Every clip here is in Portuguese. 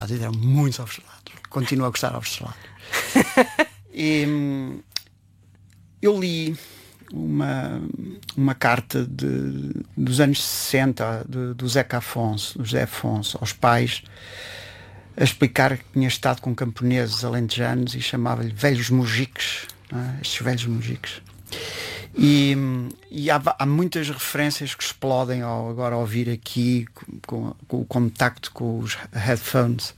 eram muitos ovos estrelados. Continuo a gostar de ovos estrelados. E eu li uma carta dos anos 60 do Zeca Afonso, do José Afonso, aos pais, a explicar que tinha estado com camponeses alentejanos e chamava-lhe velhos mujiques, não é? Estes velhos mujiques. E há muitas referências que explodem agora ao ouvir aqui com o contacto com os headphones,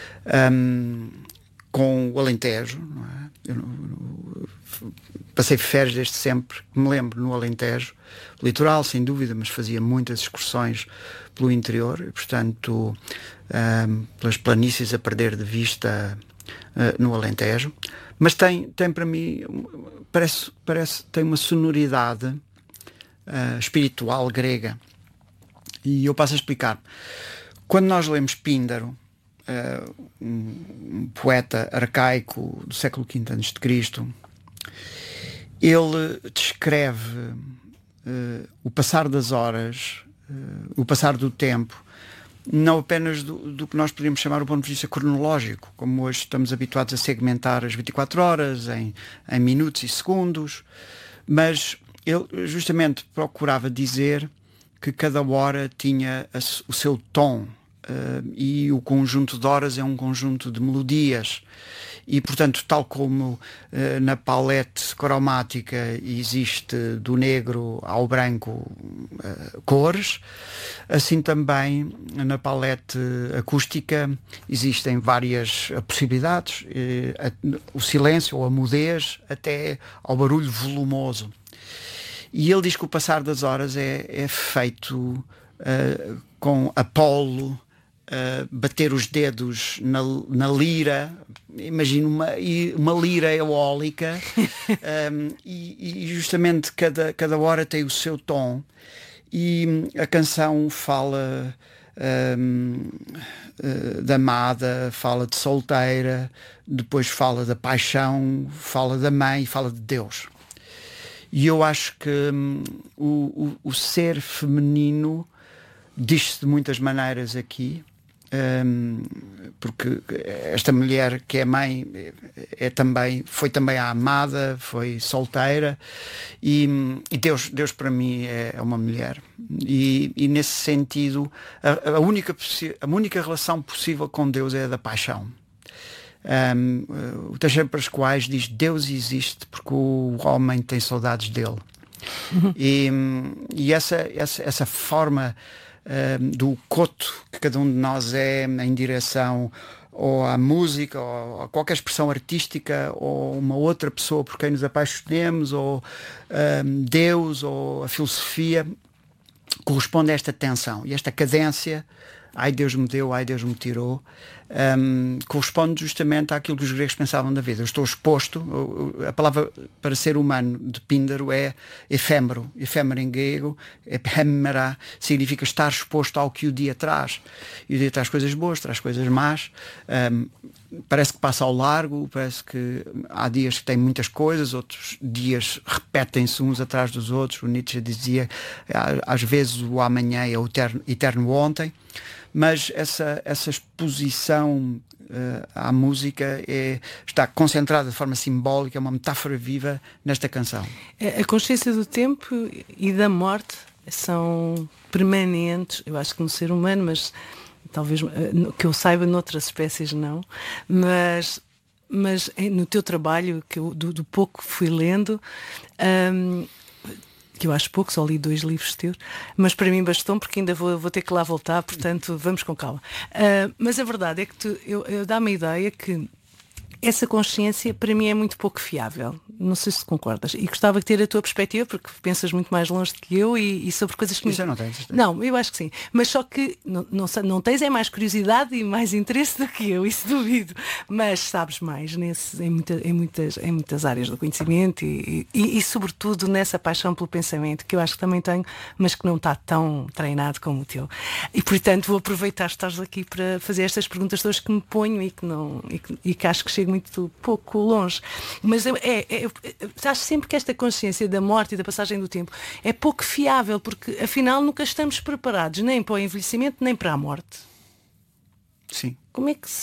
com o Alentejo, não é? Eu passei férias desde sempre, me lembro, no Alentejo, litoral sem dúvida, mas fazia muitas excursões pelo interior, e, portanto pelas planícies a perder de vista no Alentejo. Mas tem para mim, parece tem uma sonoridade espiritual grega. E eu passo a explicar. Quando nós lemos Píndaro, um poeta arcaico do século V a.C., ele descreve o passar das horas, o passar do tempo, não apenas do que nós poderíamos chamar do ponto de vista cronológico, como hoje estamos habituados a segmentar as 24 horas em minutos e segundos, mas ele justamente procurava dizer que cada hora tinha o seu tom, e o conjunto de horas é um conjunto de melodias. E, portanto, tal como na palete cromática existe do negro ao branco cores, assim também na palete acústica existem várias possibilidades, o silêncio ou a mudez até ao barulho volumoso. E ele diz que o passar das horas é feito com Apolo, bater os dedos na lira, imagino uma lira eólica, e justamente cada hora tem o seu tom, e a canção fala da amada, fala de solteira, depois fala da paixão, fala da mãe, fala de Deus. E eu acho que o ser feminino diz-se de muitas maneiras aqui, porque esta mulher que é mãe foi também a amada, foi solteira, e Deus para mim é uma mulher, e nesse sentido a única relação possível com Deus é a da paixão. O Teixeira Pascoais diz: Deus existe porque o homem tem saudades dele. E essa forma do coto que cada um de nós é em direção ou à música, ou a qualquer expressão artística, ou uma outra pessoa por quem nos apaixonemos, ou Deus, ou a filosofia, corresponde a esta tensão e esta cadência. Ai, Deus me deu, ai, Deus me tirou. Corresponde justamente àquilo que os gregos pensavam da vida. Eu estou exposto. A palavra para ser humano de Píndaro é efêmero. Efêmero em grego, ephemera, significa estar exposto ao que o dia traz. E o dia traz coisas boas, traz coisas más. Parece que passa ao largo, parece que há dias que têm muitas coisas, outros dias repetem-se uns atrás dos outros. O Nietzsche dizia, às vezes o amanhã é o eterno ontem. Mas essa exposição à música está concentrada de forma simbólica, é uma metáfora viva nesta canção. A consciência do tempo e da morte são permanentes, eu acho que no ser humano, mas talvez que eu saiba noutras espécies não, mas no teu trabalho, que eu, do pouco que fui lendo, que eu acho pouco, só li 2 livros teus, mas para mim bastou, porque ainda vou ter que lá voltar, portanto vamos com calma. Mas a verdade é que eu dá-me a ideia que essa consciência para mim é muito pouco fiável. Não sei se concordas. E gostava de ter a tua perspectiva, porque pensas muito mais longe do que eu e sobre coisas que... Isso eu não tenho. Não, eu acho que sim. Mas só que não tens é mais curiosidade e mais interesse do que eu, isso duvido. Mas sabes mais em muitas áreas do conhecimento e sobretudo nessa paixão pelo pensamento, que eu acho que também tenho, mas que não está tão treinado como o teu. E portanto vou aproveitar que estás aqui para fazer estas perguntas todas que me ponho e que acho que chego muito pouco longe. Mas eu acho sempre que esta consciência da morte e da passagem do tempo é pouco fiável, porque afinal nunca estamos preparados nem para o envelhecimento nem para a morte. Sim. Como é que